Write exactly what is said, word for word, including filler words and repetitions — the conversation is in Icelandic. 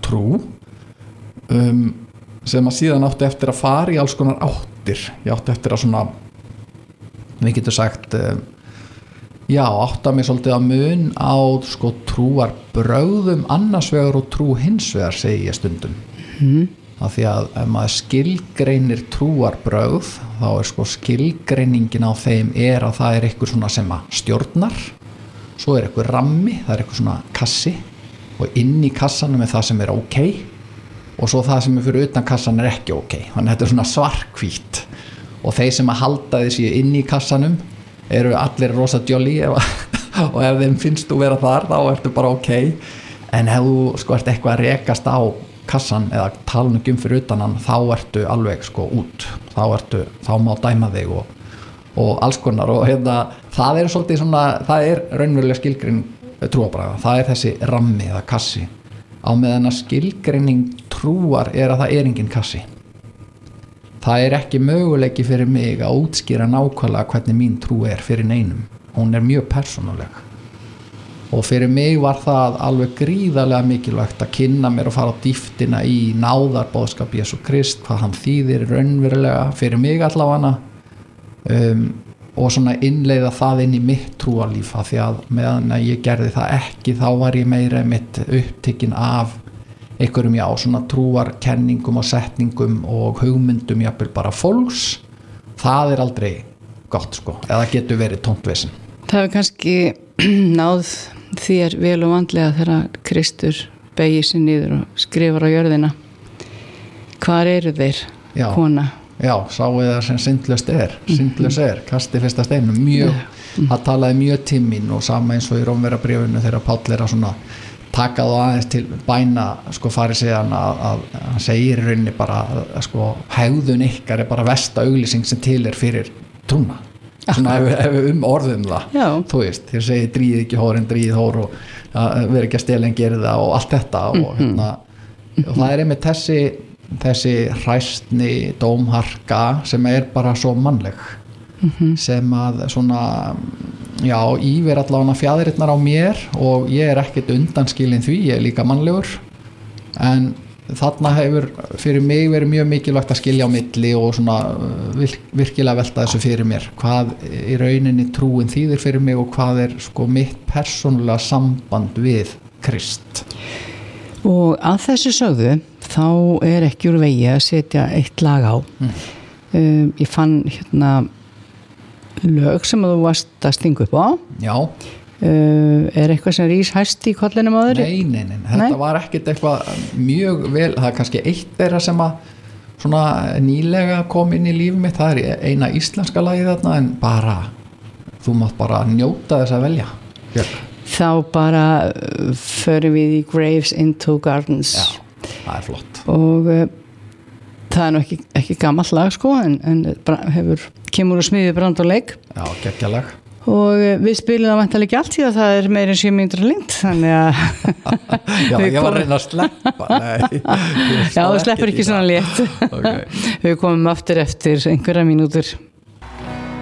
trú um, sem að síðan átti eftir að fara í alls konar áttir. Ég átti eftir að svona, við getum sagt, um, já, átta mig svolítið að mun á sko trúar brögðum annars vegar og trú hins vegar, segi ég stundum. Mm. Af því að ef maður skilgreinir trúarbrögð, þá er sko skilgreiningin á þeim er að það er eitthvað svona sem að stjórnar, svo er eitthvað rammi, það er eitthvað svona kassi og inn í kassanum er það sem er ok og svo það sem er fyrir utan kassan er ekki ok. Þannig að þetta er svona svarthvítt og þeir sem að halda þessi inn í kassanum eru allir rosa jolly og ef þeim finnst þú vera þar þá ertu bara ok, en ef þú sko ert eitthvað að rekast á kassan eða tala um fyrir utan hann, þá ertu alveg sko út, þá ertu, þá má dæma þig og, og alls konar og hérna, það er svolítið svona, það er raunverulega skilgreining trúarbragða, það er þessi rammi eða kassi, á meðan að skilgreining trúar er að það er engin kassi. Það er ekki möguleiki fyrir mig að útskýra nákvæmlega hvernig mín trú er fyrir neinum, hún er mjög persónuleg. Og fyrir mig var það alveg gríðarlega mikilvægt að kynna mér og fara á dýptina í náðarboðskap Jesú Krist, hvað hann þýðir raunverulega fyrir mig allavega um, og svona innleiða það inn í mitt trúarlíf, af því að meðan að ég gerði það ekki þá var ég meira mitt upptekinn af einhverjum já, svona trúarkenningum og setningum og hugmyndum jafnvel bara fólks. Það er aldrei gott sko, eða getur verið tómt vesen. Það hefur kannski náð þér vel og vandlega þegar Kristur beygir sig niður og skrifar á jörðina. Hvar eru þeir, já, kona? Já, sáu það sem syndlaust er, syndlaus er, kasti fyrsta steinum, mjög, mm-hmm. það talaði mjög tíminn og sama eins og í Rómverjabréfinu þegar Páll er að svona taka það aðeins til bæna sko fariseiðan að, að, að hann segir í rauninni bara að sko hegðun ykkar er bara versta auglýsing sem til er fyrir trúna. Svona ef, ef við um orðum það, já. Þú veist, þér segir dríð ekki hór en dríð hór og verður ekki að stela en gerir það og allt þetta og, mm-hmm. hérna, og það er einmitt þessi, þessi hræstni dómharka sem er bara svo mannleg, mm-hmm. sem að svona, já, yfir allavega fjaðrirnar á mér og ég er ekkert undanskilin því, ég er líka mannlegur, en þarna hefur fyrir mig verið mjög mikilvægt að skilja á milli og svona virkilega velta þessu fyrir mér, hvað í rauninni trúin þýðir fyrir mig og hvað er sko mitt persónulega samband við Krist. Og að þessu sögðu þá er ekki úr vegi að setja eitt lag á. Mm. Um, ég fann hérna lög sem að þú varst að stinga upp á. Já. Uh, er eitthvað sem rís hæst í kollinum á þér? Nei, nei, nei, þetta nei? var ekkert eitthvað mjög vel, það er kannski eitt þeirra sem að svona nýlega kom inn í lífið mitt, það er eina íslenska lagið þarna, en bara þú mátt bara njóta þess að velja. Björg. Þá bara förum við í Graves into Gardens. Já, það er flott. Og uh, það er nú ekki, ekki gamalt lag sko, en, en hefur kemur og smiðið brand og leik. Já, geggjalag. Og við spilum það væntanlega ekki allt því að það er meira en sjö mínútur lengt, þannig að já, ég var að reyna að sleppa. Nei, já, þú sleppur ekki svona létt. Okay. Við komum aftur eftir einhverja mínútur.